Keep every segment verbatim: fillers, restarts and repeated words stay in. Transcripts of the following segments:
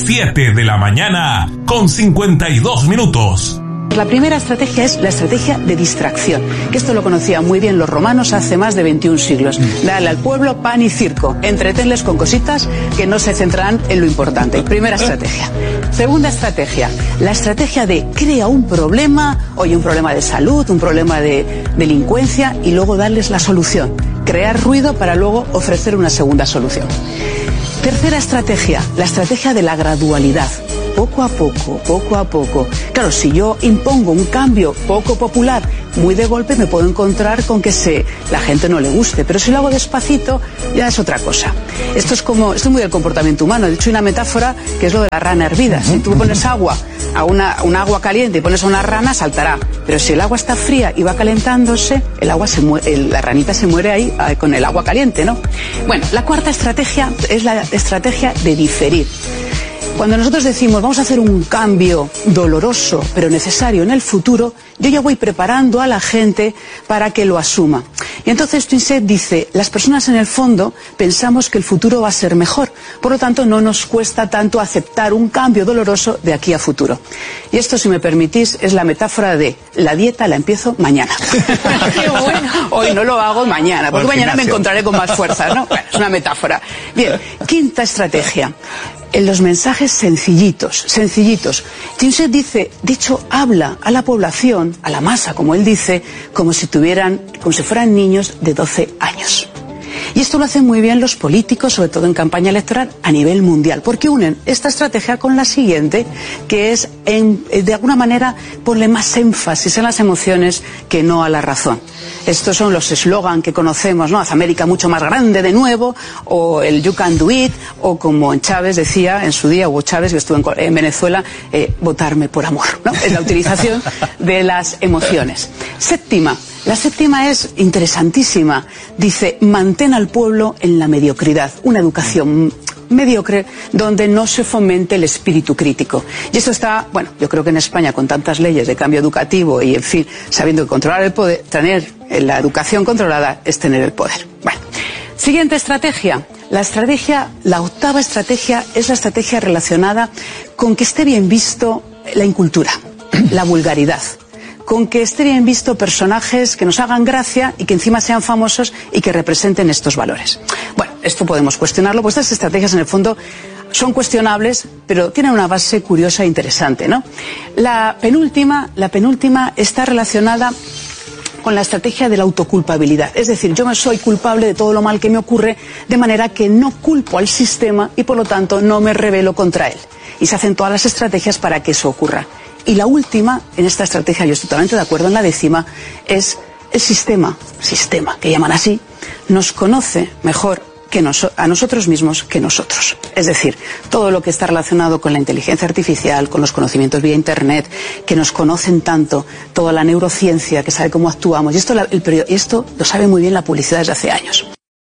siete de la mañana con cincuenta y dos minutos. La primera estrategia es la estrategia de distracción, que esto lo conocían muy bien los romanos hace más de veintiún siglos. Dale al pueblo pan y circo, entretenles con cositas que no se centrarán en lo importante. Primera estrategia. Segunda estrategia, la estrategia de crea un problema, oye, un problema de salud, un problema de delincuencia, y luego darles la solución. Crear ruido para luego ofrecer una segunda solución. Tercera estrategia, la estrategia de la gradualidad. Poco a poco, poco a poco. Claro, si yo impongo un cambio poco popular, muy de golpe me puedo encontrar con que se, la gente no le guste, pero si lo hago despacito, ya es otra cosa. Esto es como, esto es muy del comportamiento humano. De hecho, hay una metáfora que es lo de la rana hervida. Si tú pones agua a una, una agua caliente y pones a una rana, saltará. Pero si el agua está fría y va calentándose, el agua se muere, el, la ranita se muere ahí eh, con el agua caliente, ¿no? Bueno, la cuarta estrategia es la estrategia de diferir. Cuando nosotros decimos vamos a hacer un cambio doloroso pero necesario en el futuro, yo ya voy preparando a la gente para que lo asuma. Y entonces Twinset dice, las personas en el fondo pensamos que el futuro va a ser mejor, por lo tanto no nos cuesta tanto aceptar un cambio doloroso de aquí a futuro. Y esto, si me permitís, es la metáfora de la dieta la empiezo mañana. Qué bueno. Hoy no lo hago mañana, porque mañana me encontraré con más fuerzas, ¿no? Bueno, es una metáfora. Bien, quinta estrategia. En los mensajes sencillitos, sencillitos. Twinset dice, de hecho, habla a la población, a la masa, como él dice, como si tuvieran, como si fueran niños de doce años. Y esto lo hacen muy bien los políticos, sobre todo en campaña electoral, a nivel mundial, porque unen esta estrategia con la siguiente, que es, en, de alguna manera, ponerle más énfasis en las emociones que no a la razón. Estos son los eslogan que conocemos, ¿no? Haz América mucho más grande de nuevo, o el You Can Do It, o como en Chávez decía en su día, Hugo Chávez, que estuvo en, en Venezuela, eh, votarme por amor, ¿no? Es la utilización de las emociones. Séptima. La séptima es interesantísima. Dice, mantén al pueblo en la mediocridad. Una educación mediocre donde no se fomente el espíritu crítico. Y esto está, bueno, yo creo que en España, con tantas leyes de cambio educativo y, en fin, sabiendo que controlar el poder, tener la educación controlada es tener el poder. Bueno, siguiente estrategia. La estrategia, la octava estrategia es la estrategia relacionada con que esté bien visto la incultura, la vulgaridad, con que esté bien visto personajes que nos hagan gracia y que encima sean famosos y que representen estos valores. Bueno, esto podemos cuestionarlo, pues estas estrategias en el fondo son cuestionables, pero tienen una base curiosa e interesante, ¿no? La penúltima, la penúltima está relacionada con la estrategia de la autoculpabilidad. Es decir, yo me soy culpable de todo lo mal que me ocurre, de manera que no culpo al sistema y por lo tanto no me rebelo contra él. Y se hacen todas las estrategias para que eso ocurra. Y la última, en esta estrategia, yo estoy totalmente de acuerdo en la décima, es el sistema, sistema, que llaman así, nos conoce mejor que nos, a nosotros mismos que nosotros. Es decir, todo lo que está relacionado con la inteligencia artificial, con los conocimientos vía Internet, que nos conocen tanto, toda la neurociencia, que sabe cómo actuamos, y esto, la, el, esto lo sabe muy bien la publicidad desde hace años.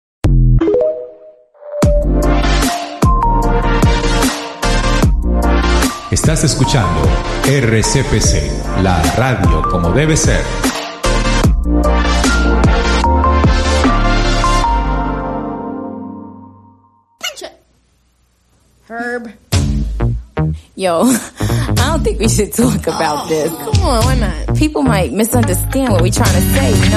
Estás escuchando R C P C, la radio como debe ser. Herb. Yo, I don't think we should talk about this. Come on, why not? People might misunderstand what we're trying to say, you know?